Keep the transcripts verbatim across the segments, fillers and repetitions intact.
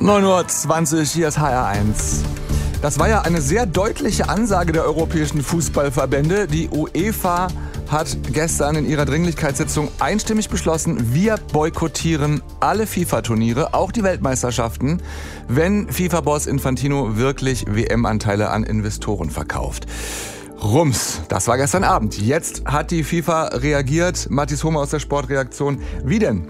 neun Uhr zwanzig, hier ist H R eins. Das war ja eine sehr deutliche Ansage der europäischen Fußballverbände. Die UEFA hat gestern in ihrer Dringlichkeitssitzung einstimmig beschlossen, wir boykottieren alle FIFA-Turniere, auch die Weltmeisterschaften, wenn FIFA-Boss Infantino wirklich W M-Anteile an Investoren verkauft. Rums, das war gestern Abend. Jetzt hat die FIFA reagiert. Matthias Hohme aus der Sportreaktion. Wie denn?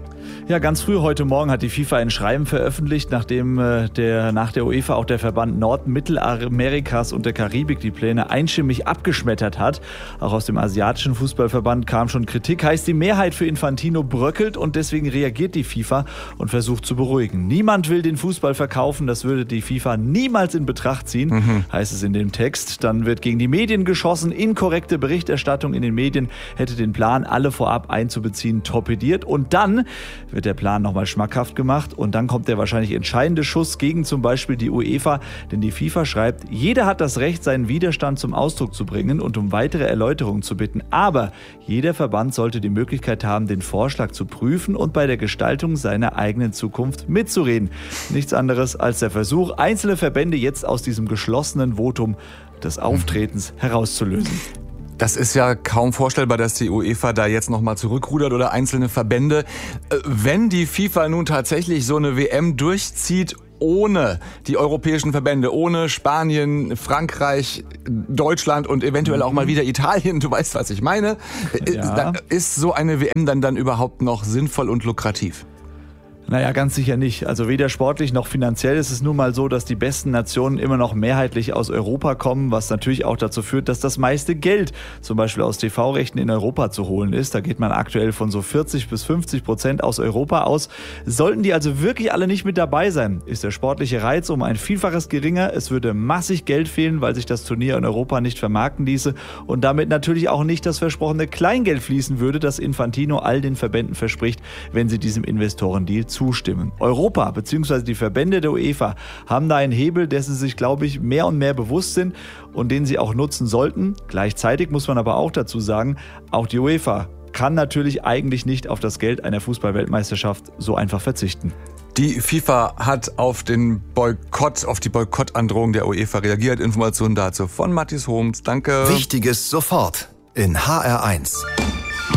Ja, ganz früh heute Morgen hat die FIFA ein Schreiben veröffentlicht, nachdem äh, der, nach der UEFA auch der Verband Nord-, Mittelamerikas und der Karibik die Pläne einstimmig abgeschmettert hat. Auch aus dem asiatischen Fußballverband kam schon Kritik. Heißt, die Mehrheit für Infantino bröckelt und deswegen reagiert die FIFA und versucht zu beruhigen. Niemand will den Fußball verkaufen, das würde die FIFA niemals in Betracht ziehen, mhm. heißt es in dem Text. Dann wird gegen die Medien geschossen. Inkorrekte Berichterstattung in den Medien hätte den Plan, alle vorab einzubeziehen, torpediert. Und dann wird der Plan nochmal schmackhaft gemacht und dann kommt der wahrscheinlich entscheidende Schuss gegen zum Beispiel die UEFA, denn die FIFA schreibt, jeder hat das Recht, seinen Widerstand zum Ausdruck zu bringen und um weitere Erläuterungen zu bitten, aber jeder Verband sollte die Möglichkeit haben, den Vorschlag zu prüfen und bei der Gestaltung seiner eigenen Zukunft mitzureden. Nichts anderes als der Versuch, einzelne Verbände jetzt aus diesem geschlossenen Votum des Auftretens herauszulösen. Das ist ja kaum vorstellbar, dass die UEFA da jetzt nochmal zurückrudert oder einzelne Verbände. Wenn die FIFA nun tatsächlich so eine W M durchzieht, ohne die europäischen Verbände, ohne Spanien, Frankreich, Deutschland und eventuell auch mal wieder Italien, du weißt, was ich meine, ja. Ist so eine W M dann, dann überhaupt noch sinnvoll und lukrativ? Naja, ganz sicher nicht. Also weder sportlich noch finanziell ist es nun mal so, dass die besten Nationen immer noch mehrheitlich aus Europa kommen, was natürlich auch dazu führt, dass das meiste Geld zum Beispiel aus T V-Rechten in Europa zu holen ist. Da geht man aktuell von so vierzig bis fünfzig Prozent aus Europa aus. Sollten die also wirklich alle nicht mit dabei sein, ist der sportliche Reiz um ein Vielfaches geringer. Es würde massig Geld fehlen, weil sich das Turnier in Europa nicht vermarkten ließe und damit natürlich auch nicht das versprochene Kleingeld fließen würde, das Infantino all den Verbänden verspricht, wenn sie diesem Investorendeal zustimmen. Europa bzw. die Verbände der UEFA haben da einen Hebel, dessen sie sich, glaube ich, mehr und mehr bewusst sind und den sie auch nutzen sollten. Gleichzeitig muss man aber auch dazu sagen, auch die UEFA kann natürlich eigentlich nicht auf das Geld einer Fußball-Weltmeisterschaft so einfach verzichten. Die FIFA hat auf den Boykott, auf die Boykottandrohung der UEFA reagiert. Informationen dazu von Matthias Hohms. Danke. Wichtiges sofort in H R eins.